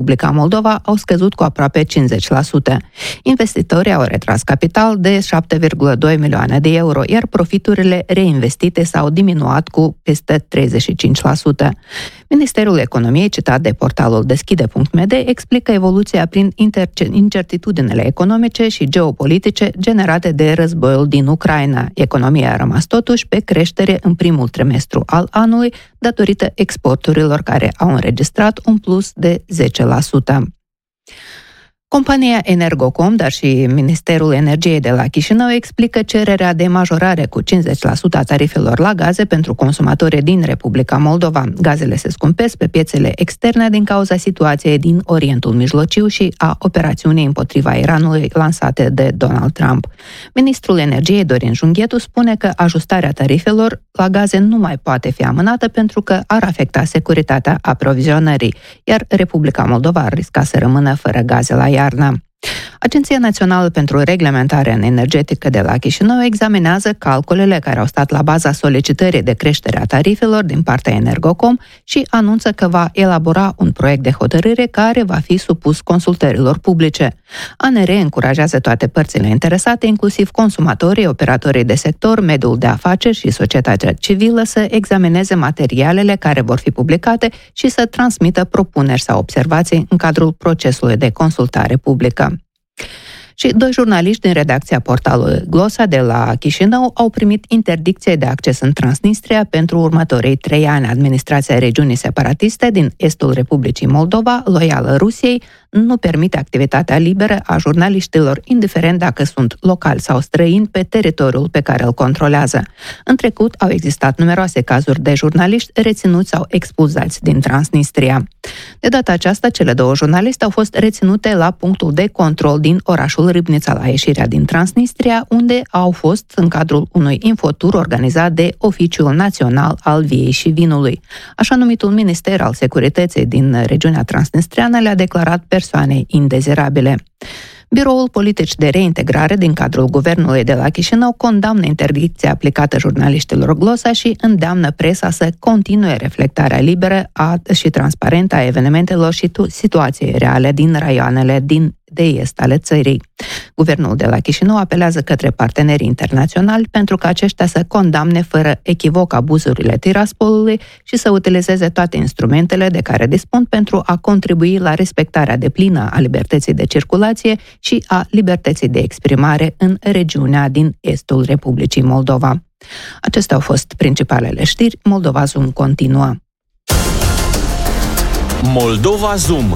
Republica Moldova au scăzut cu aproape 50%. Investitorii au retras capital de 7,2 milioane de euro, iar profiturile reinvestite s-au diminuat cu peste 35%. Ministerul Economiei, citat de portalul deschide.md, explică evoluția prin incertitudinile economice și geopolitice generate de războiul din Ucraina. Economia a rămas totuși pe creștere în primul trimestru al anului, datorită exporturilor care au înregistrat un plus de 10%. Compania Energocom, dar și Ministerul Energiei de la Chișinău explică cererea de majorare cu 50% a tarifelor la gaze pentru consumatorii din Republica Moldova. Gazele se scumpesc pe piețele externe din cauza situației din Orientul Mijlociu și a operațiunii împotriva Iranului lansate de Donald Trump. Ministrul Energiei, Dorin Junghetu, spune că ajustarea tarifelor la gaze nu mai poate fi amânată pentru că ar afecta securitatea aprovizionării, iar Republica Moldova ar risca să rămână fără gaze la iarnă. Agenția Națională pentru Reglementare Energetică de la Chișinău examinează calculele care au stat la baza solicitării de creștere a tarifelor din partea Energocom și anunță că va elabora un proiect de hotărâre care va fi supus consultărilor publice. ANR încurajează toate părțile interesate, inclusiv consumatorii, operatorii de sector, mediul de afaceri și societatea civilă, să examineze materialele care vor fi publicate și să transmită propuneri sau observații în cadrul procesului de consultare publică. Și 2 jurnaliști din redacția portalului Glosa de la Chișinău au primit interdicție de acces în Transnistria pentru următorii 3 ani. Administrația regiunii separatiste din estul Republicii Moldova, loială Rusiei, nu permite activitatea liberă a jurnaliștilor, indiferent dacă sunt locali sau străini, pe teritoriul pe care îl controlează. În trecut au existat numeroase cazuri de jurnaliști reținuți sau expulzați din Transnistria. De data aceasta, cele 2 jurnaliste au fost reținute la punctul de control din orașul Râbnița, la ieșirea din Transnistria, unde au fost în cadrul unui infotur organizat de Oficiul Național al Viei și Vinului. Așa numitul Minister al Securității din regiunea transnistriană le-a declarat persoane indezirabile. Biroul Politici de Reintegrare din cadrul Guvernului de la Chișinău condamnă interdicția aplicată jurnaliștilor Glosa și îndeamnă presa să continue reflectarea liberă și transparentă a evenimentelor și situației reale din raioanele de est ale țării. Guvernul de la Chișinău apelează către partenerii internaționali pentru ca aceștia să condamne fără echivoc abuzurile Tiraspolului și să utilizeze toate instrumentele de care dispun pentru a contribui la respectarea deplină a libertății de circulație și a libertății de exprimare în regiunea din estul Republicii Moldova. Acestea au fost principalele știri. Moldova Zoom continuă. Moldova Zoom.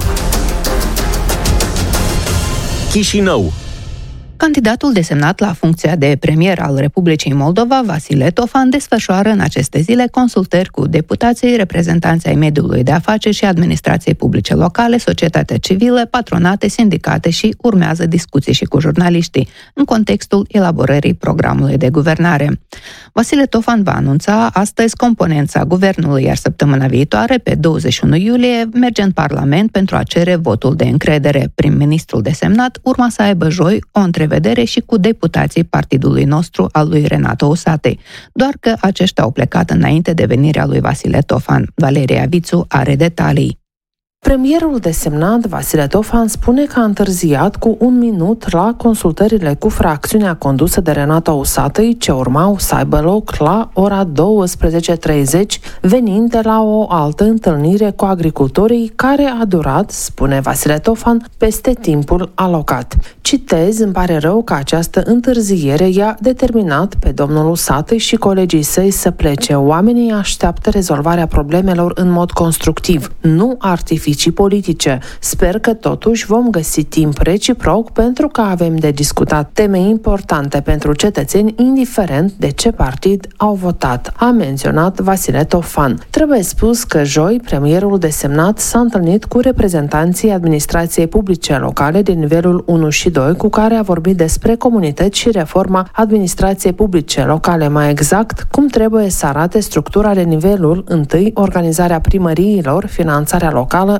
Chișinău. Candidatul desemnat la funcția de premier al Republicii Moldova, Vasile Tofan, desfășoară în aceste zile consultări cu deputații, reprezentanții ai mediului de afaceri și administrației publice locale, societatea civilă, patronate, sindicate și urmează discuții și cu jurnaliștii în contextul elaborării programului de guvernare. Vasile Tofan va anunța astăzi componența guvernului, iar săptămâna viitoare, pe 21 iulie, merge în Parlament pentru a cere votul de încredere. Prim-ministrul desemnat urma să aibă joi o întrevedere și cu deputații partidului nostru, al lui Renato Usatei, doar că aceștia au plecat înainte de venirea lui Vasile Tofan. Valeria Vițu are detalii. Premierul desemnat Vasile Tofan spune că a întârziat cu 1 minut la consultările cu fracțiunea condusă de Renato Usatei, ce urmau să aibă loc la ora 12:30, venind de la o altă întâlnire cu agricultorii care a durat, spune Vasile Tofan, peste timpul alocat. Citez, îmi pare rău că această întârziere i-a determinat pe domnul Usatei și colegii săi să plece. Oamenii așteaptă rezolvarea problemelor în mod constructiv, nu artificial politice. Sper că totuși vom găsi timp reciproc pentru că avem de discutat teme importante pentru cetățeni, indiferent de ce partid au votat, a menționat Vasile Tofan. Trebuie spus că joi premierul desemnat s-a întâlnit cu reprezentanții administrației publice locale de nivelul 1 și 2, cu care a vorbit despre comunități și reforma administrației publice locale, mai exact cum trebuie să arate structura de nivelul 1, organizarea primăriilor, finanțarea locală,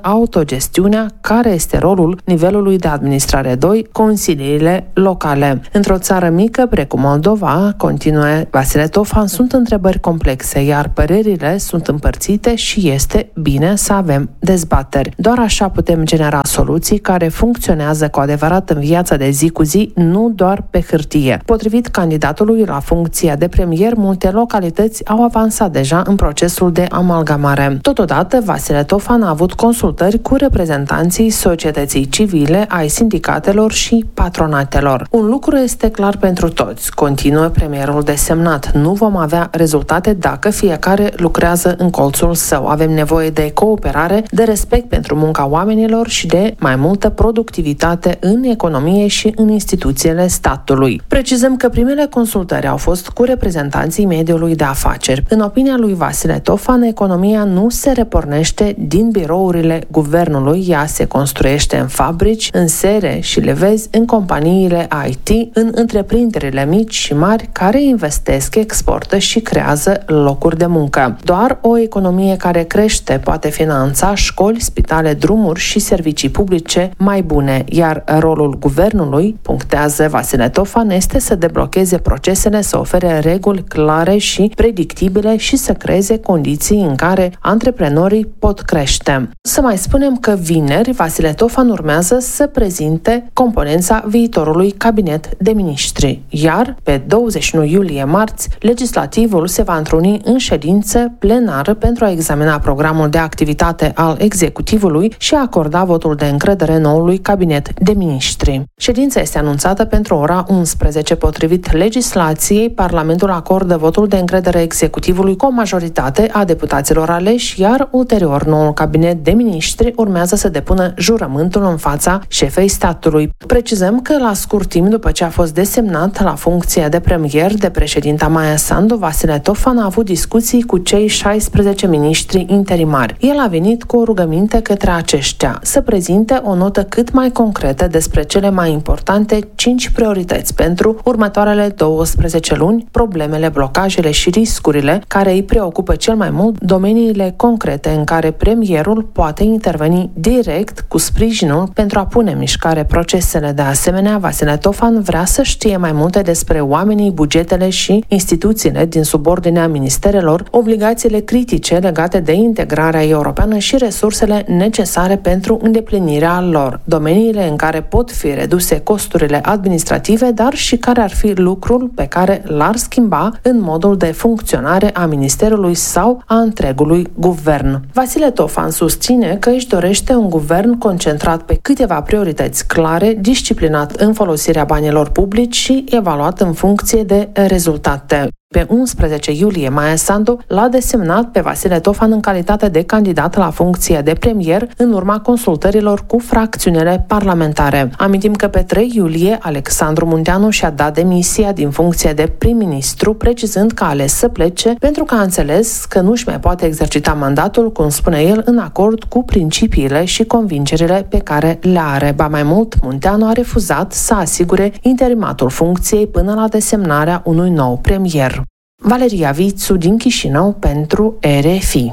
autogestiunea, care este rolul nivelului de administrare 2, consiliile locale. Într-o țară mică, precum Moldova, continuă Vasile Tofan, sunt întrebări complexe, iar părerile sunt împărțite și este bine să avem dezbateri. Doar așa putem genera soluții care funcționează cu adevărat în viața de zi cu zi, nu doar pe hârtie. Potrivit candidatului la funcția de premier, multe localități au avansat deja în procesul de amalgamare. Totodată, Vasile Tofan a avut consultări cu reprezentanții societății civile, ai sindicatelor și patronatelor. Un lucru este clar pentru toți, continuă premierul desemnat. Nu vom avea rezultate dacă fiecare lucrează în colțul său. Avem nevoie de cooperare, de respect pentru munca oamenilor și de mai multă productivitate în economie și în instituțiile statului. Precizăm că primele consultări au fost cu reprezentanții mediului de afaceri. În opinia lui Vasile Tofan, economia nu se repornește din birourile guvernului, ea se construiește în fabrici, în sere și le vezi în companiile IT, în întreprinderile mici și mari care investesc, exportă și creează locuri de muncă. Doar o economie care crește poate finanța școli, spitale, drumuri și servicii publice mai bune, iar rolul guvernului, punctează Vasile Tofan, este să deblocheze procesele, să ofere reguli clare și predictibile și să creeze condiții în care antreprenorii pot crește. Să mai spunem că vineri Vasile Tofan urmează să prezinte componența viitorului cabinet de miniștri, iar pe 21 iulie marți, legislativul se va întruni în ședință plenară pentru a examina programul de activitate al executivului și a acorda votul de încredere noului cabinet de miniștri. Ședința este anunțată pentru ora 11. Potrivit legislației, Parlamentul acordă votul de încredere executivului cu o majoritate a deputaților aleși, iar ulterior noul cabinet de miniștri urmează să depună jurământul în fața șefei statului. Precizăm că la scurt timp după ce a fost desemnat la funcția de premier de președinta Maia Sandu, Vasile Tofan a avut discuții cu cei 16 miniștri interimari. El a venit cu o rugăminte către aceștia să prezinte o notă cât mai concretă despre cele mai importante 5 priorități pentru următoarele 12 luni, problemele, blocajele și riscurile care îi preocupă cel mai mult, domeniile concrete în care premierul poate interveni direct cu sprijinul pentru a pune în mișcare procesele. De asemenea, Vasile Tofan vrea să știe mai multe despre oamenii, bugetele și instituțiile din subordinea ministerelor, obligațiile critice legate de integrarea europeană și resursele necesare pentru îndeplinirea lor, domeniile în care pot fi reduse costurile administrative, dar și care ar fi lucrul pe care l-ar schimba în modul de funcționare a ministerului sau a întregului guvern. Vasile Tofan susține că își dorește un guvern concentrat pe câteva priorități clare, disciplinat în folosirea banilor publici și evaluat în funcție de rezultate. Pe 11 iulie, Maia Sandu l-a desemnat pe Vasile Tofan în calitate de candidat la funcția de premier în urma consultărilor cu fracțiunile parlamentare. Amintim că pe 3 iulie, Alexandru Munteanu și-a dat demisia din funcția de prim-ministru, precizând că a ales să plece pentru că a înțeles că nu își mai poate exercita mandatul, cum spune el, în acord cu principiile și convingerile pe care le are. Ba mai mult, Munteanu a refuzat să asigure interimatul funcției până la desemnarea unui nou premier. Valeria Vițu din Chișinău pentru RFI.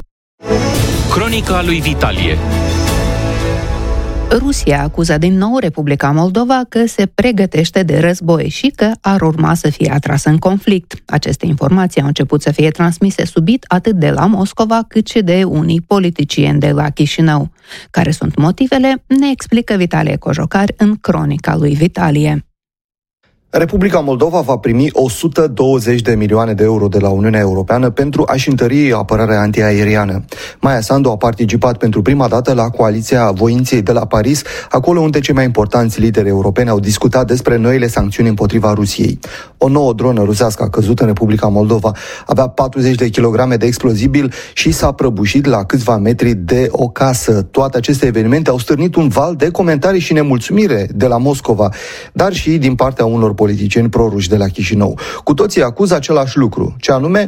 Cronica lui Vitalie. Rusia acuză din nou Republica Moldova că se pregătește de război și că ar urma să fie atrasă în conflict. Aceste informații au început să fie transmise subit atât de la Moscova cât și de unii politicieni de la Chișinău. Care sunt motivele, ne explică Vitalie Cojocar în Cronica lui Vitalie. Republica Moldova va primi 120 de milioane de euro de la Uniunea Europeană pentru a-și întări apărarea antiaeriană. Maia Sandu a participat pentru prima dată la coaliția voinței de la Paris, acolo unde cei mai importanți lideri europeni au discutat despre noile sancțiuni împotriva Rusiei. O nouă dronă rusească a căzut în Republica Moldova, avea 40 de kilograme de explozibil și s-a prăbușit la câțiva metri de o casă. Toate aceste evenimente au stârnit un val de comentarii și nemulțumire de la Moscova, dar și din partea unor politicieni proruși de la Chișinău. Cu toții acuză același lucru, ce anume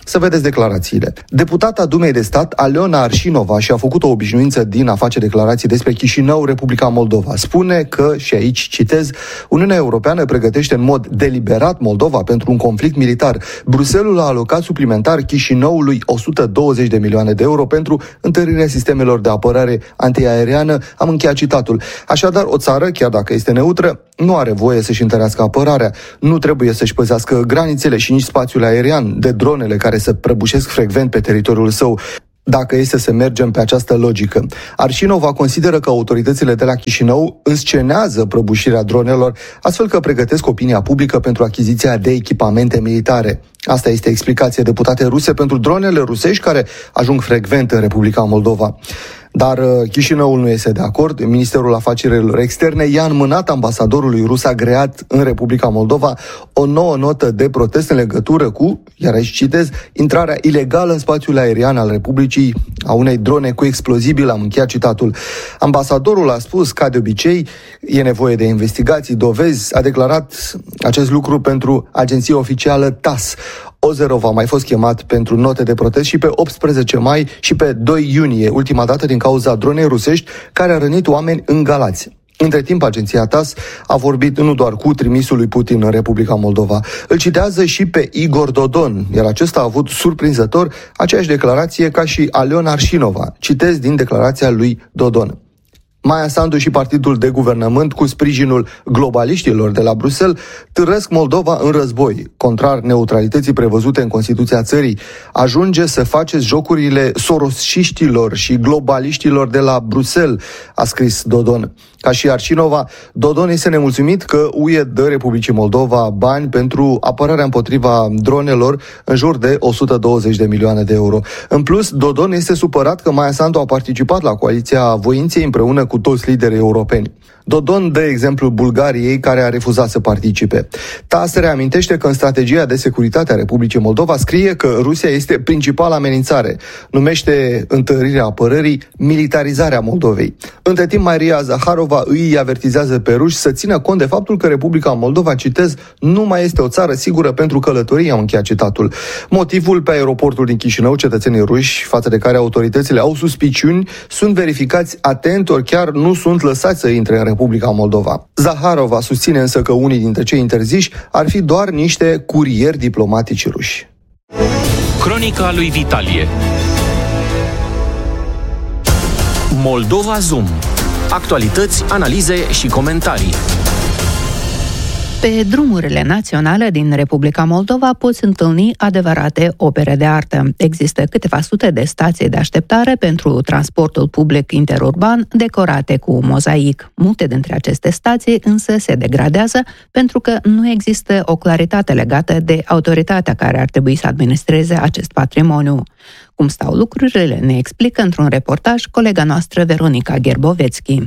Să vedeți declarațiile. Deputata Dumei de Stat, Aleona Arșinova, și-a făcut o obișnuință din a face declarații despre Chișinău, Republica Moldova. Spune că, și aici citez, Uniunea Europeană pregătește în mod deliberat Moldova pentru un conflict militar. Bruxelles a alocat suplimentar Chișinăului 120 de milioane de euro pentru întărirea sistemelor de apărare antiaeriană. Am încheiat citatul. Așadar, o țară, chiar dacă este neutră, nu are voie să-și întărească apărarea. Nu trebuie să-și păzească granițele și nici spațiul aerian de dronele care se prăbușesc frecvent pe teritoriul său, dacă este să mergem pe această logică. Arșinova consideră că autoritățile de la Chișinău înscenează prăbușirea dronelor, astfel că pregătesc opinia publică pentru achiziția de echipamente militare. Asta este explicația deputate ruse pentru dronele rusești care ajung frecvent în Republica Moldova. Dar Chișinăul nu este de acord. Ministerul Afacerilor Externe i-a înmânat ambasadorului rus agreat în Republica Moldova o nouă notă de protest în legătură cu, iar aici citez, intrarea ilegală în spațiul aerian al Republicii a unei drone cu explozibil. Am încheiat citatul. Ambasadorul a spus, ca de obicei, e nevoie de investigații, dovezi. A declarat acest lucru pentru agenția oficială TASS. Ozerov a mai fost chemat pentru note de protest și pe 18 mai și pe 2 iunie, ultima dată din cauza dronei rusești care a rănit oameni în Galați. Între timp, agenția TASS a vorbit nu doar cu trimisul lui Putin în Republica Moldova. Îl citează și pe Igor Dodon, iar acesta a avut surprinzător aceeași declarație ca și Aleona Arșinova. Citez din declarația lui Dodon. Maia Sandu și partidul de guvernământ, cu sprijinul globaliștilor de la Bruxelles, târăsc Moldova în război. Contrar neutralității prevăzute în Constituția țării, ajunge să faceți jocurile sorosiștilor și globaliștilor de la Bruxelles, a scris Dodon. Ca și Arșinova, Dodon este nemulțumit că UE dă Republicii Moldova bani pentru apărarea împotriva dronelor, în jur de 120 de milioane de euro. În plus, Dodon este supărat că Maia Sandu a participat la coaliția voinței împreună cu toți liderii europeni. Dodon dă exemplu Bulgariei, care a refuzat să participe. TASS reamintește că în strategia de securitate a Republicii Moldova scrie că Rusia este principala amenințare. Numește întărirea apărării militarizarea Moldovei. Între timp, Maria Zaharova îi avertizează pe ruși să țină cont de faptul că Republica Moldova, citez, nu mai este o țară sigură pentru călătorii, am încheiat citatul. Motivul: pe aeroportul din Chișinău, cetățenii ruși, față de care autoritățile au suspiciuni, sunt verificați atent, ori chiar nu sunt lăsați să intre în Republica Moldova. Zaharova susține însă că unii dintre cei interziși ar fi doar niște curieri diplomatici ruși. Cronica lui Vitalie. Moldova Zoom. Actualități, analize și comentarii. Pe drumurile naționale din Republica Moldova poți întâlni adevărate opere de artă. Există câteva sute de stații de așteptare pentru transportul public interurban decorate cu mozaic. Multe dintre aceste stații însă se degradează pentru că nu există o claritate legată de autoritatea care ar trebui să administreze acest patrimoniu. Cum stau lucrurile ne explică într-un reportaj colega noastră Veronica Gerbovețchi.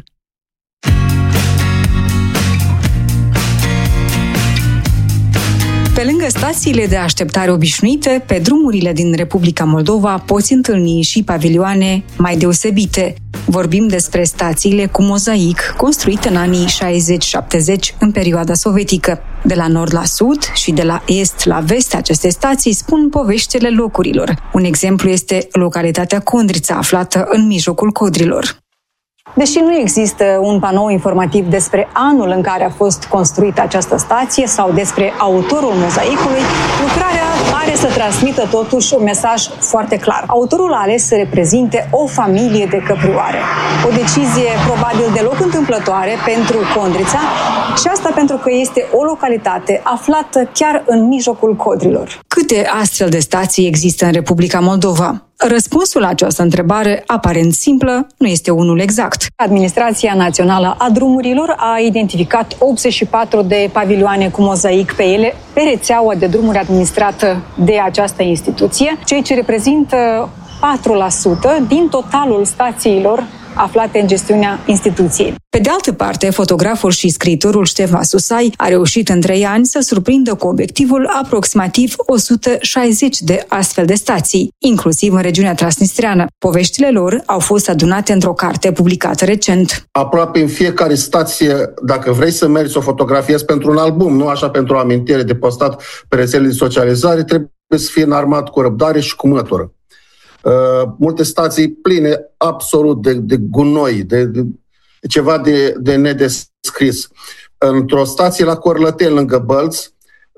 Pe lângă stațiile de așteptare obișnuite, pe drumurile din Republica Moldova poți întâlni și pavilioane mai deosebite. Vorbim despre stațiile cu mozaic, construite în anii 60-70 în perioada sovietică. De la nord la sud și de la est la vest, aceste stații spun poveștile locurilor. Un exemplu este localitatea Condrița, aflată în mijlocul Codrilor. Deși nu există un panou informativ despre anul în care a fost construită această stație sau despre autorul mozaicului, lucrarea are să transmită totuși un mesaj foarte clar. Autorul a ales să reprezinte o familie de căprioare. O decizie probabil deloc întâmplătoare pentru Condrița, și asta pentru că este o localitate aflată chiar în mijlocul Codrilor. Câte astfel de stații există în Republica Moldova? Răspunsul la această întrebare, aparent simplă, nu este unul exact. Administrația Națională a Drumurilor a identificat 84 de pavilioane cu mozaic pe ele, pe rețeaua de drumuri administrată de această instituție, ceea ce reprezintă 4% din totalul stațiilor aflate în gestiunea instituției. Pe de altă parte, fotograful și scriitorul Ștefan Susai a reușit în 3 ani să surprindă cu obiectivul aproximativ 160 de astfel de stații, inclusiv în regiunea transnistreană. Poveștile lor au fost adunate într-o carte publicată recent. Aproape în fiecare stație, dacă vrei să mergi să o fotografiezi pentru un album, nu așa pentru o amintire de postat pe rețelele de socializare, trebuie să fie înarmat cu răbdare și cu mătură. Multe stații pline absolut de gunoi, de ceva de nedescris. Într-o stație la Corlăteni, lângă Bălți,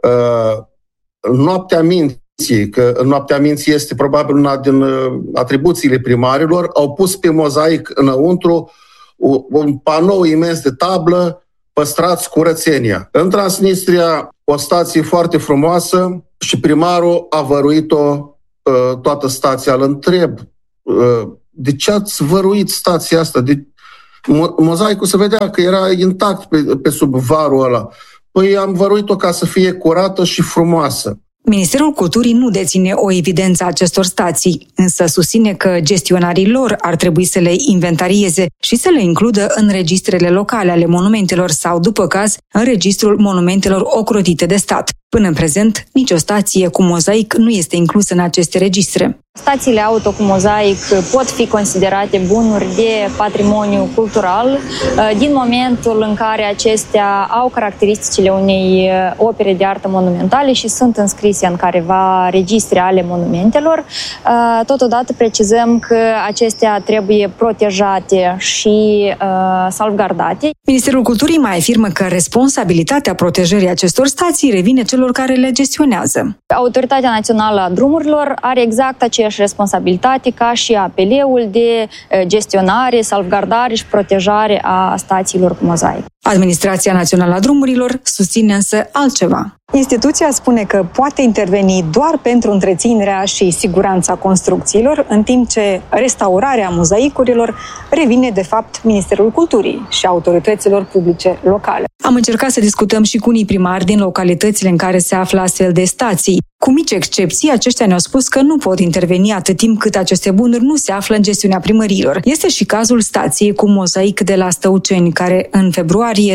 noaptea minții, că noaptea minții este probabil una din atribuțiile primarilor, au pus pe mozaic înăuntru un panou imens de tablă, păstrați curățenia. În Transnistria, o stație foarte frumoasă și primarul a văruit-o toată stația. Îl întreb, de ce ați văruit stația asta? Mozaicul se vedea că era intact pe sub varul ăla. Păi am văruit-o ca să fie curată și frumoasă. Ministerul Culturii nu deține o evidență a acestor stații, însă susține că gestionarii lor ar trebui să le inventarieze și să le includă în registrele locale ale monumentelor sau, după caz, în registrul monumentelor ocrotite de stat. Până în prezent, nicio stație cu mozaic nu este inclusă în aceste registre. Stațiile auto cu mozaic pot fi considerate bunuri de patrimoniu cultural din momentul în care acestea au caracteristicile unei opere de artă monumentale și sunt înscrise în careva registre ale monumentelor. Totodată precizăm că acestea trebuie protejate și salvgardate. Ministerul Culturii mai afirmă că responsabilitatea protejării acestor stații revine celor care le gestionează. Autoritatea Națională a Drumurilor are exact aceeași responsabilitate ca și APL-ul de gestionare, salvgardare și protejare a stațiilor cu mozaic. Administrația Națională a Drumurilor susține însă altceva. Instituția spune că poate interveni doar pentru întreținerea și siguranța construcțiilor, în timp ce restaurarea mozaicurilor revine de fapt Ministerul Culturii și autorităților publice locale. Am încercat să discutăm și cu unii primari din localitățile în care se află astfel de stații. Cu mici excepții, aceștia ne-au spus că nu pot interveni atât timp cât aceste bunuri nu se află în gestiunea primăriilor. Este și cazul stației cu mozaic de la Stăuceni, care în februarie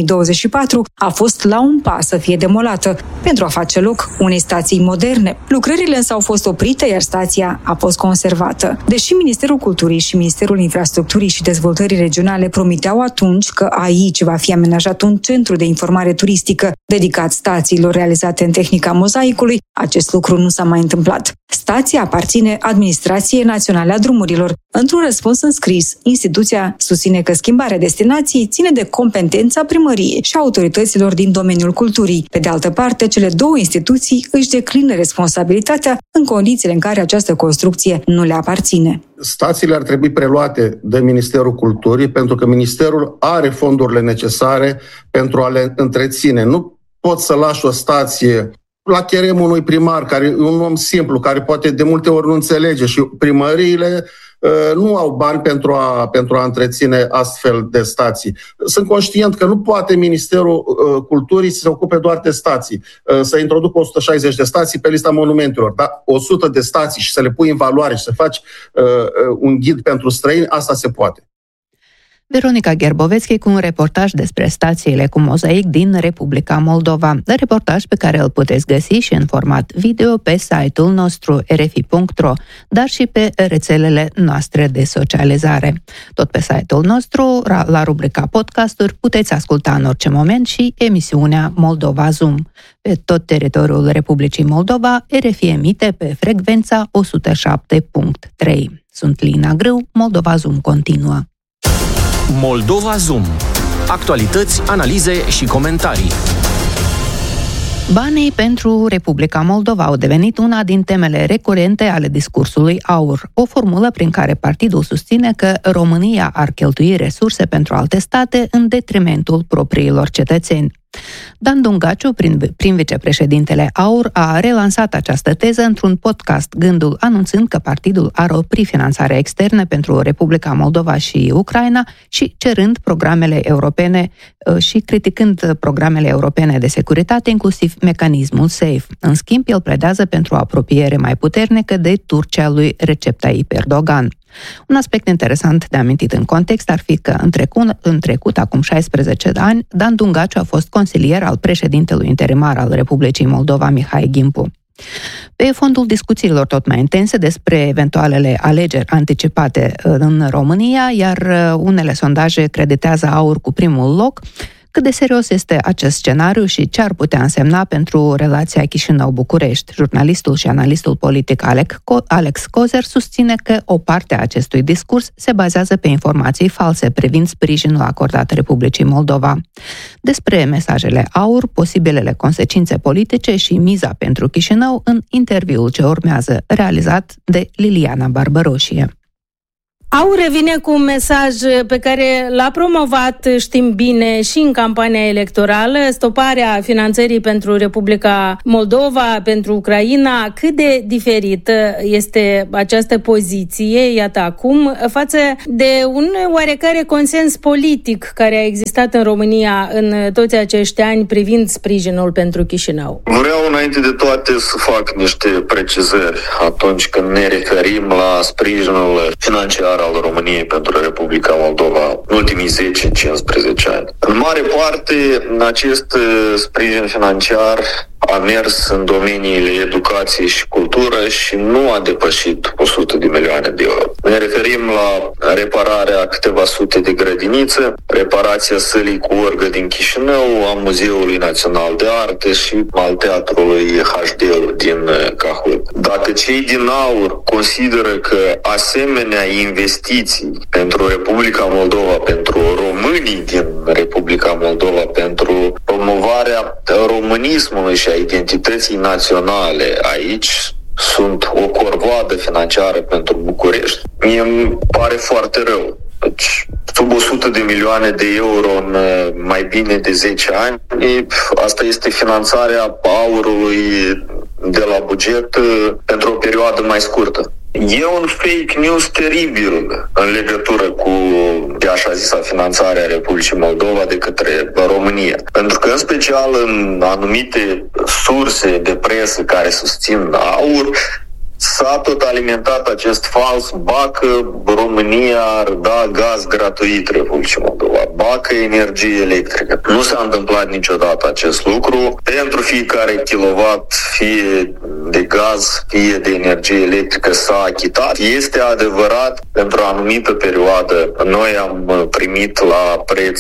2024 a fost la un pas să fie demolată pentru a face loc unei stații moderne. Lucrările însă au fost oprite, iar stația a fost conservată. Deși Ministerul Culturii și Ministerul Infrastructurii și Dezvoltării Regionale promiteau atunci că aici va fi amenajat un centru de informare turistică dedicat stațiilor realizate în tehnica mozaicului, acest lucru nu s-a mai întâmplat. Stația aparține Administrației Naționale a Drumurilor. Într-un răspuns înscris, instituția susține că schimbarea destinației ține de competența primăriei și autorităților din domeniul culturii. Pe de altă parte, cele două instituții își declină responsabilitatea în condițiile în care această construcție nu le aparține. Stațiile ar trebui preluate de Ministerul Culturii pentru că Ministerul are fondurile necesare pentru a le întreține. Nu poți să lași o stație la cheremul unui primar, care e un om simplu, care poate de multe ori nu înțelege și primăriile nu au bani pentru a întreține astfel de stații. Sunt conștient că nu poate Ministerul Culturii să se ocupe doar de stații, să introducă 160 de stații pe lista monumentelor, dar 100 de stații și să le pui în valoare și să faci un ghid pentru străini, asta se poate. Veronica Gherbovețchi cu un reportaj despre stațiile cu mozaic din Republica Moldova. Reportaj pe care îl puteți găsi și în format video pe site-ul nostru rfi.ro, dar și pe rețelele noastre de socializare. Tot pe site-ul nostru, la rubrica podcasturi, puteți asculta în orice moment și emisiunea Moldova Zoom. Pe tot teritoriul Republicii Moldova, RFI emite pe frecvența 107.3. Sunt Lina Grâu, Moldova Zoom continuă. Moldova Zoom. Actualități, analize și comentarii. Banii pentru Republica Moldova au devenit una din temele recurente ale discursului AUR, o formulă prin care partidul susține că România ar cheltui resurse pentru alte state în detrimentul propriilor cetățeni. Dan Dungaciu, prin vicepreședintele AUR, a relansat această teză într-un podcast, Gândul, anunțând că partidul ar opri finanțarea externă pentru Republica Moldova și Ucraina și cerând programele europene și criticând programele europene de securitate, inclusiv mecanismul SAFE. În schimb, el pledează pentru o apropiere mai puternică de Turcia lui Recep Tayyip Erdogan. Un aspect interesant de amintit în context ar fi că în trecut, acum 16 ani, Dan Dungaciu a fost consilier al președintelui interimar al Republicii Moldova, Mihai Gimpu. Pe fondul discuțiilor tot mai intense despre eventualele alegeri anticipate în România, iar unele sondaje creditează AUR cu primul loc, Cât de serios este acest scenariu și ce ar putea însemna pentru relația Chișinău-București? Jurnalistul și analistul politic Alex Cozer susține că o parte a acestui discurs se bazează pe informații false privind sprijinul acordat Republicii Moldova. Despre mesajele AUR, posibilele consecințe politice și miza pentru Chișinău în interviul ce urmează, realizat de Liliana Barbăroșie. AUR revine cu un mesaj pe care l-a promovat, știm bine, și în campania electorală, stoparea finanțării pentru Republica Moldova, pentru Ucraina. Cât de diferită este această poziție, iată acum, față de un oarecare consens politic care a existat în România în toți acești ani privind sprijinul pentru Chișinău? Vreau înainte de toate să fac niște precizări atunci când ne referim la sprijinul financiar al României pentru Republica Moldova în ultimii 10-15 ani. În mare parte, acest sprijin financiar a mers în domeniile educație și cultură și nu a depășit 100 de milioane de euro. Ne referim la repararea câteva sute de grădinițe, reparația sălii cu orgă din Chișinău, a Muzeului Național de Arte și al Teatrului HD din Cahul. Dacă cei din AUR consideră că asemenea investiții pentru Republica Moldova, pentru românii din Republica Moldova, pentru promovarea românismului și a identității naționale aici sunt o corvoadă financiară pentru București, mie îmi pare foarte rău. Deci, sub 100 de milioane de euro în mai bine de 10 ani, asta este finanțarea AUR-ului de la buget pentru o perioadă mai scurtă. E un fake news teribil în legătură cu de așa zisa finanțare a Republicii Moldova de către România. Pentru că, în special, în anumite surse de presă care susțin AUR, s-a tot alimentat acest fals, ba că România ar da gaz gratuit Republicii Moldova, ba că energie electrică. Nu s-a întâmplat niciodată acest lucru. Pentru fiecare kilowatt, fie de gaz, fie de energie electrică, s-a achitat. Este adevărat, pentru o anumită perioadă, noi am primit la preț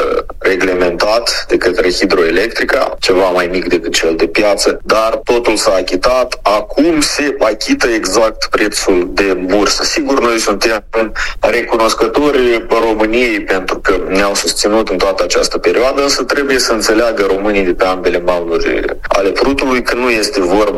reglementat de către Hidroelectrica, ceva mai mic decât cel de piață, dar totul s-a achitat. Acum se achită exact prețul de bursă. Sigur, noi suntem recunoscători României pentru că ne-au susținut în toată această perioadă, însă trebuie să înțeleagă românii de pe ambele maluri ale prutului că nu este vorba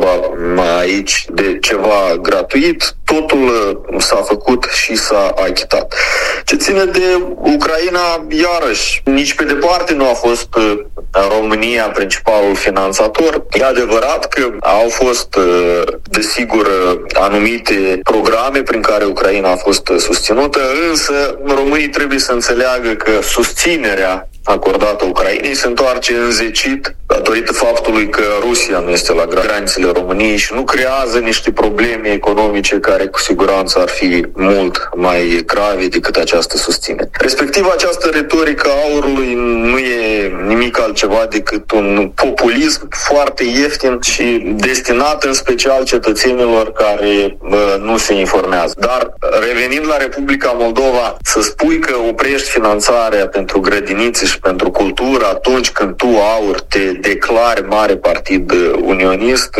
aici de ceva gratuit, totul s-a făcut și s-a achitat. Ce ține de Ucraina, iarăși, nici pe departe nu a fost România principalul finanțator. E adevărat că au fost, desigur, anumite programe prin care Ucraina a fost susținută, însă românii trebuie să înțeleagă că susținerea acordată Ucrainei se întoarce înzecit datorită faptului că Rusia nu este la granițele României și nu creează niște probleme economice care cu siguranță ar fi mult mai grave decât această susținere. Respectiv, această retorică a AUR-ului nu e nimic altceva decât un populism foarte ieftin și destinat în special cetățenilor care nu se informează. Dar revenind la Republica Moldova, să spui că oprești finanțarea pentru grădinițe și pentru cultură atunci când tu, AUR, te declari mare partid unionist,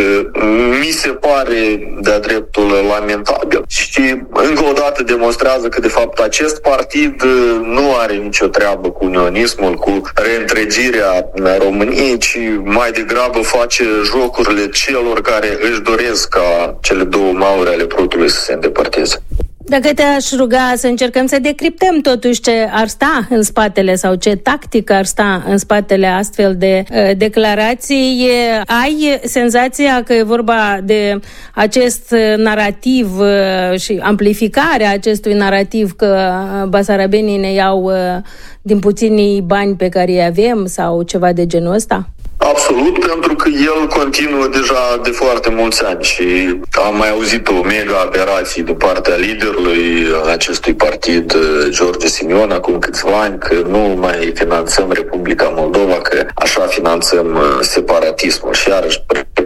mi se pare de-a dreptul lamentabil. Și încă o dată demonstrează că de fapt acest partid nu are nicio treabă cu unionismul, cu reîntregirea României, ci mai degrabă face jocurile celor care își doresc ca cele două mauri ale prutului să se îndepărteze. Dacă te-aș ruga să încercăm să decriptăm totuși ce ar sta în spatele sau ce tactică ar sta în spatele astfel de declarații, ai senzația că e vorba de acest narativ și amplificarea acestui narativ că basarabenii ne iau din puținii bani pe care îi avem sau ceva de genul ăsta? Absolut, pentru că el continuă deja de foarte mulți ani și am mai auzit o mega aberație din partea liderului acestui partid, George Simion, acum câțiva ani, că nu mai finanțăm Republica Moldova, că așa finanțăm separatismul. Și iarăși, repet,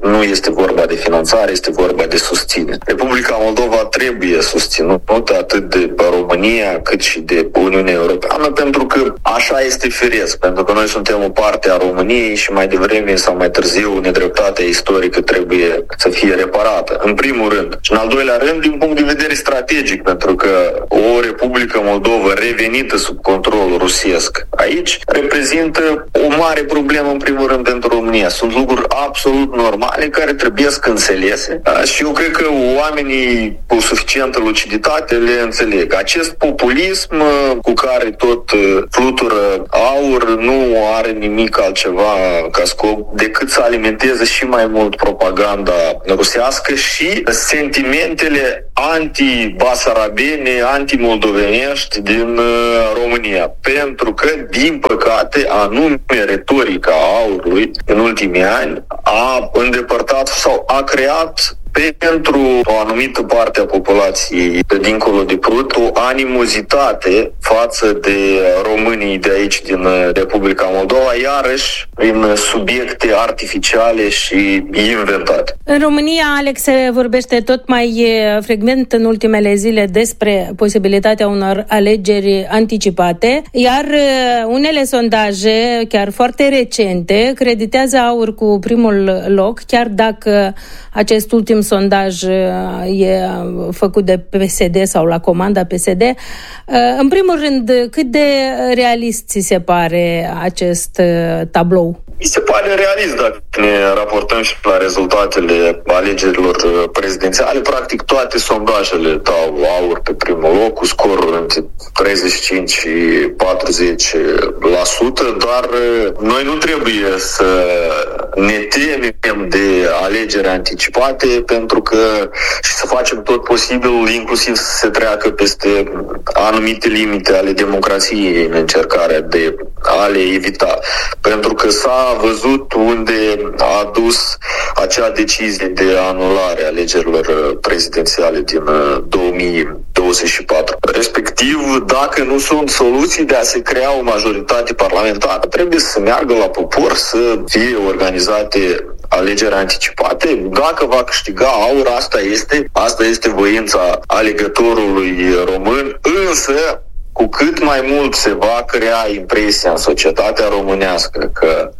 nu este vorba de finanțare, este vorba de susținere. Republica Moldova trebuie susținută atât de România cât și de Uniunea Europeană, pentru că așa este firesc, pentru că noi suntem o parte a României și mai devreme sau mai târziu nedreptatea istorică trebuie să fie reparată. În primul rând. Și în al doilea rând, din punct de vedere strategic, pentru că o Republică Moldova revenită sub control rusesc aici reprezintă o mare problemă, în primul rând, pentru România. Sunt lucruri absolut normale care trebuie înțelese și eu cred că oamenii cu suficientă luciditate le înțeleg. Acest populism cu care tot flutură AUR nu are nimic altceva ca scop decât să alimenteze și mai mult propaganda rusească și sentimentele anti-basarabene, anti-moldovenești din România. Pentru că, din păcate, anume retorica AUR-ului în ultimii ani a îndepărtat sau a creat pentru o anumită parte a populației de dincolo de Prut o animozitate față de românii de aici din Republica Moldova, iarăși prin subiecte artificiale și inventate. În România, Alex, se vorbește tot mai frecvent în ultimele zile despre posibilitatea unor alegeri anticipate, iar unele sondaje, chiar foarte recente, creditează AUR cu primul loc, chiar dacă acest ultim sondaj e făcut de PSD sau la comanda PSD. În primul rând, cât de realist ți se pare acest tablou? Mi se pare realist dacă ne raportăm și la rezultatele alegerilor prezidențiale. Practic toate sondajele dau AUR pe primul loc cu scoruri între 35 și 40%, dar noi nu trebuie să ne temem de alegeri anticipate pentru că și să facem tot posibilul, inclusiv să se treacă peste anumite limite ale democrației în încercarea de a le evita. Pentru că s-a văzut unde a dus acea decizie de anulare a alegerilor prezidențiale din 2024. Respectiv, dacă nu sunt soluții de a se crea o majoritate parlamentară, trebuie să se meargă la popor să fie organizate alegeri anticipate. Dacă va câștiga AUR, asta este voința alegătorului român, însă cu cât mai mult se va crea impresia în societatea românească că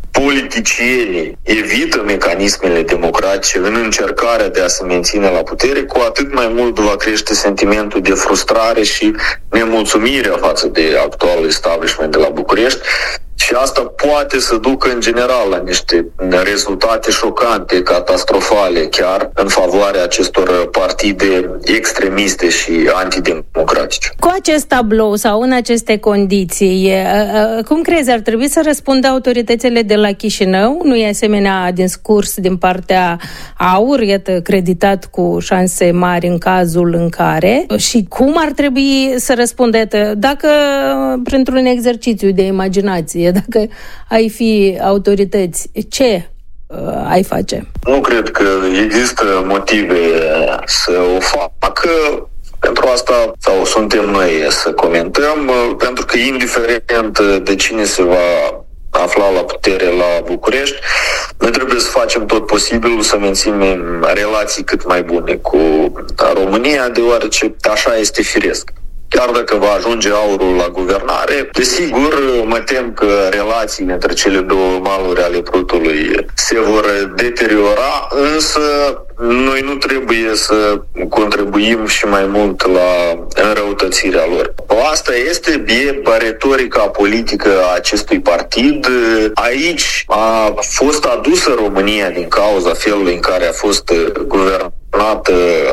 politicienii evită mecanismele democratice în încercarea de a se menține la putere, cu atât mai mult va crește sentimentul de frustrare și nemulțumirea față de actualul establishment de la București. Și asta poate să ducă în general la niște rezultate șocante, catastrofale, chiar în favoarea acestor partide extremiste și antidemocratice. Cu acest tablou sau în aceste condiții, cum crezi, ar trebui să răspundă autoritățile de la Chișinău? Nu e asemenea discurs din partea AUR, iată, creditat cu șanse mari în cazul în care? Și cum ar trebui să răspundă? Dacă, printr-un exercițiu de imaginație, dacă ai fi autorități, ce ai face? Nu cred că există motive să o facă. Pentru asta sau suntem noi să comentăm, pentru că indiferent de cine se va afla la putere la București, noi trebuie să facem tot posibilul să menținem relații cât mai bune cu România, deoarece așa este firesc. Chiar dacă va ajunge AUR-ul la guvernare, desigur mă tem că relațiile între cele două maluri ale Prutului se vor deteriora, însă noi nu trebuie să contribuim și mai mult la înrăutățirea lor. Asta este retorica politică a acestui partid. Aici a fost adusă România din cauza felului în care a fost guvernată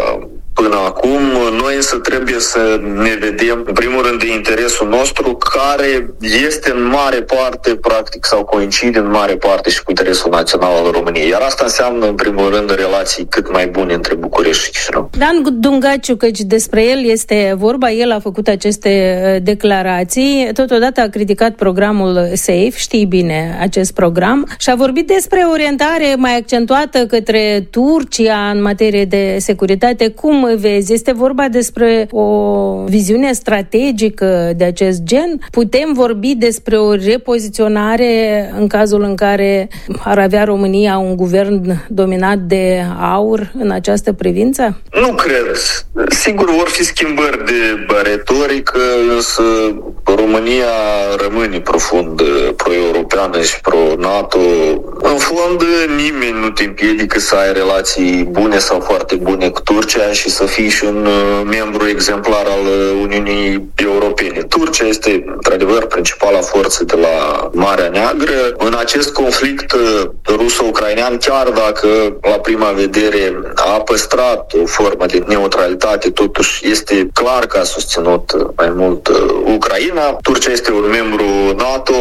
până acum. Noi însă trebuie să ne vedem, în primul rând, de interesul nostru, care este în mare parte, practic, sau coincide în mare parte și cu interesul național al României. Iar asta înseamnă, în primul rând, relații cât mai bune între București și Chișinău. Dan Dungaciu, căci despre el este vorba, el a făcut aceste declarații, totodată a criticat programul SAFE, știi bine acest program, și a vorbit despre orientare mai accentuată către Turcia în materie de securitate. Cum Cum vezi? Este vorba despre o viziune strategică de acest gen? Putem vorbi despre o repoziționare în cazul în care ar avea România un guvern dominat de AUR în această privință? Nu cred. Sigur, vor fi schimbări de retorică, însă România rămâne profund pro-europeană și pro-NATO. În fond, nimeni nu te împiedică să ai relații bune sau foarte bune cu Turcia și să fii și un membru exemplar al Uniunii Europene. Turcia este, într-adevăr, principala forță de la Marea Neagră. În acest conflict ruso-ucrainean, chiar dacă la prima vedere a păstrat o formă de neutralitate, totuși este clar că a susținut mai mult Ucraina. Turcia este un membru NATO.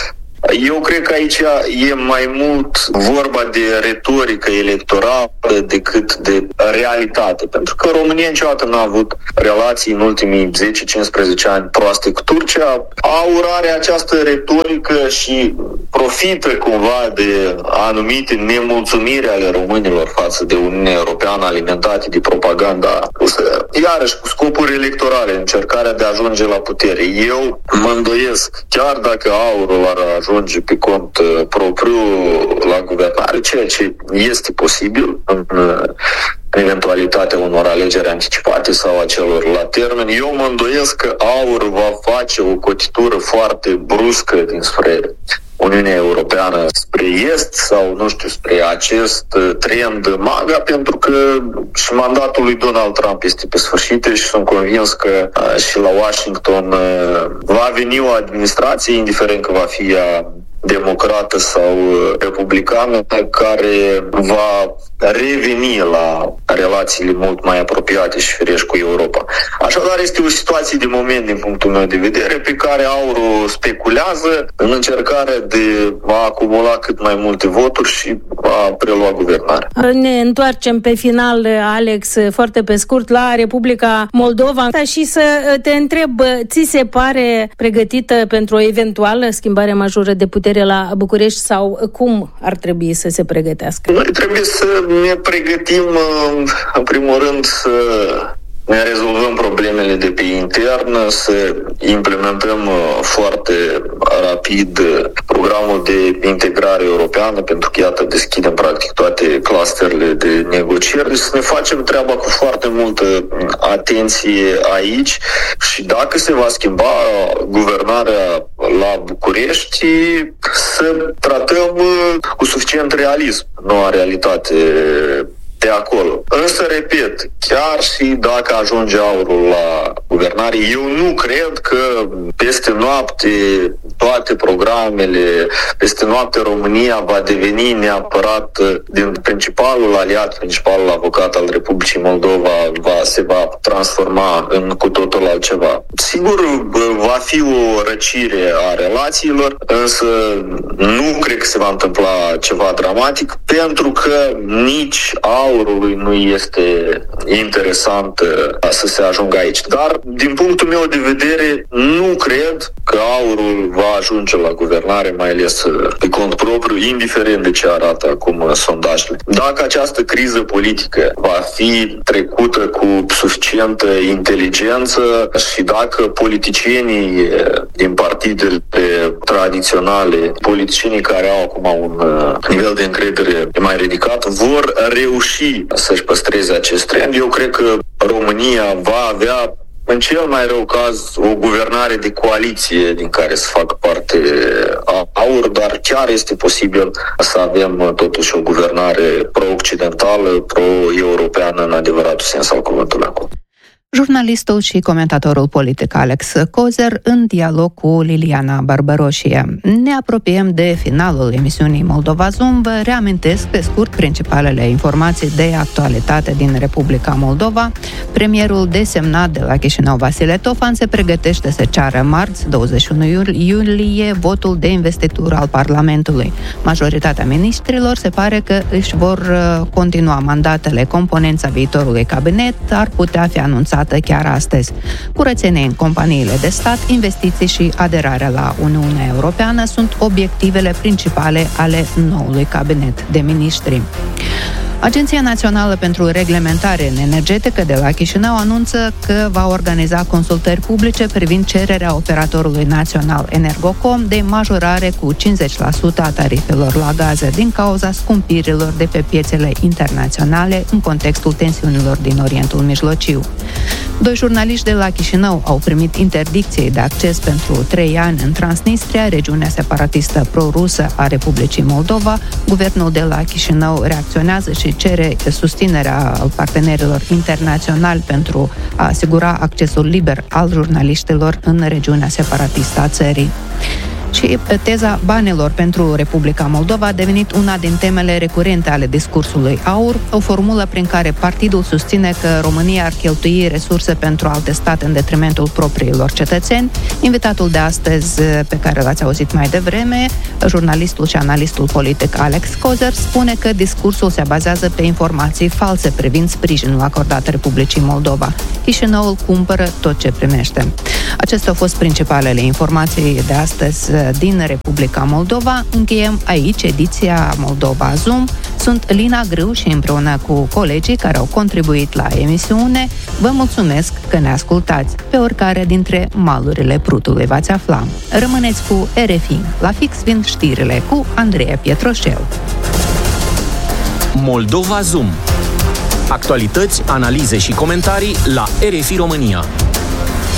Eu cred că aici e mai mult vorba de retorică electorală decât de realitate. Pentru că România niciodată n-a avut relații în ultimii 10-15 ani proaste cu Turcia. AUR are această retorică și profită cumva de anumite nemulțumiri ale românilor față de Uniunea Europeană alimentate de propaganda rusă. Iarăși cu scopuri electorale, încercarea de a ajunge la putere. Eu mă îndoiesc, chiar dacă AUR-ul ar ajunge pe cont propriu la guvernare, ceea ce este posibil în eventualitatea unor alegeri anticipate sau a celor la termen. Eu mă îndoiesc că AUR va face o cotitură foarte bruscă dinspre Uniunea Europeană spre est sau, nu știu, spre acest trend MAGA, pentru că și mandatul lui Donald Trump este pe sfârșit și sunt convins că și la Washington va veni o administrație, indiferent că va fi ea democrată sau republicană, care va reveni la relațiile mult mai apropiate și firești cu Europa. Așadar, este o situație de moment, din punctul meu de vedere, pe care AUR speculează în încercarea de a acumula cât mai multe voturi și a prelua guvernarea. Ne întoarcem pe final, Alex, foarte pe scurt, la Republica Moldova și să te întreb, ți se pare pregătită pentru o eventuală schimbare majoră de putere la București sau cum ar trebui să se pregătească? Noi trebuie să ne pregătim, în primul rând, să ne rezolvăm problemele de pe intern, să implementăm foarte rapid programul de integrare europeană, pentru că, iată, deschidem practic toate clusterele de negocieri, deci să ne facem treaba cu foarte multă atenție aici și dacă se va schimba guvernarea la București, să tratăm cu suficient realism noua realitate de acolo. Însă, repet, chiar și dacă ajunge AUR-ul la guvernare, eu nu cred că peste noapte toate programele, peste noapte România va deveni neapărat din principalul aliat, principalul avocat al Republicii Moldova se va transforma în cu totul altceva. Sigur, va fi o răcire a relațiilor, însă nu cred că se va întâmpla ceva dramatic, pentru că nici AUR-ului nu este interesant să se ajungă aici. Dar, din punctul meu de vedere, nu cred că AUR-ul va ajunge la guvernare, mai ales pe cont propriu, indiferent de ce arată acum sondajele. Dacă această criză politică va fi trecută cu suficientă inteligență și dacă politicienii din partidele tradiționale, politicienii care au acum un nivel de încredere mai ridicat, vor reuși să-și păstreze acest trend, eu cred că România va avea, în cel mai rău caz, o guvernare de coaliție din care să facă parte AUR, dar chiar este posibil să avem totuși o guvernare pro-occidentală, pro-europeană în adevăratul sens al cuvântului acum. Jurnalistul și comentatorul politic Alex Cozer în dialog cu Liliana Barbaroșie. Ne apropiem de finalul emisiunii Moldova Zoom. Vă reamintesc pe scurt principalele informații de actualitate din Republica Moldova. Premierul desemnat de la Chișinău, Vasile Tofan, se pregătește să ceară marți, 21 iulie, votul de investitură al Parlamentului. Majoritatea miniștrilor se pare că își vor continua mandatele. Componența viitorului cabinet ar putea fi anunțată chiar astăzi. Curățenie în companiile de stat, investiții și aderarea la Uniunea Europeană sunt obiectivele principale ale noului cabinet de miniștri. Agenția Națională pentru Reglementare în Energetică de la Chișinău anunță că va organiza consultări publice privind cererea operatorului național Energocom de majorare cu 50% a tarifelor la gaze din cauza scumpirilor de pe piețele internaționale în contextul tensiunilor din Orientul Mijlociu. 2 jurnaliști de la Chișinău au primit interdicție de acces pentru 3 ani în Transnistria, regiunea separatistă pro-rusă a Republicii Moldova. Guvernul de la Chișinău reacționează și cere susținerea partenerilor internaționali pentru a asigura accesul liber al jurnaliștilor în regiunea separatistă a țării. Și teza banilor pentru Republica Moldova a devenit una din temele recurente ale discursului AUR, o formulă prin care partidul susține că România ar cheltui resurse pentru alte state în detrimentul propriilor cetățeni. Invitatul de astăzi, pe care l-ați auzit mai devreme, jurnalistul și analistul politic Alex Kozer, spune că discursul se bazează pe informații false privind sprijinul acordat Republicii Moldova. Chișinăul cumpără tot ce primește. Acestea au fost principalele informații de astăzi din Republica Moldova. Încheiem aici ediția Moldova Zoom. Sunt Lina Grâu și împreună cu colegii care au contribuit la emisiune, vă mulțumesc că ne ascultați. Pe oricare dintre malurile Prutului v-ați afla. Rămâneți cu RFI. La fix vin știrile cu Andreea Pietroșel. Moldova Zoom. Actualități, analize și comentarii la RFI România.